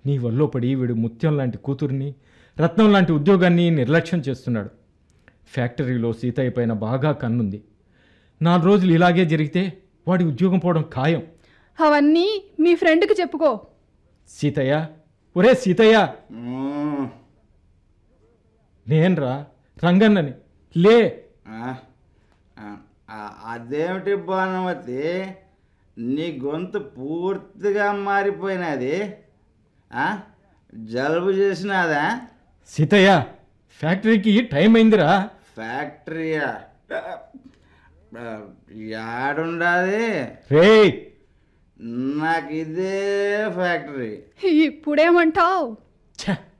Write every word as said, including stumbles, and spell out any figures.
నీ వల్లో పడి వీడు ముత్యం లాంటి కూతుర్ని, రత్నం లాంటి ఉద్యోగాన్ని నిర్లక్ష్యం చేస్తున్నాడు. ఫ్యాక్టరీలో సీతయ్య పైన బాగా కన్నుంది. నాలుగు రోజులు ఇలాగే జరిగితే వాడి ఉద్యోగం పోవడం ఖాయం. అవన్నీ మీ ఫ్రెండ్కి చెప్పుకో. సీతయ్య, ఒరే సీతయ్య, నేనరా రంగన్నని, లే. అదేమిటి భానుమతి, నీ గొంతు పూర్తిగా మారిపోయినది. జలుబు చేసినాదా? సీతయ్య, ఫ్యాక్టరీకి టైం అయిందిరా. ఫ్యాక్టరీయా? యాడుండాది రే? నాకు ఇదే ఫ్యాక్టరీ. ఇప్పుడేమంటావు? ఛ,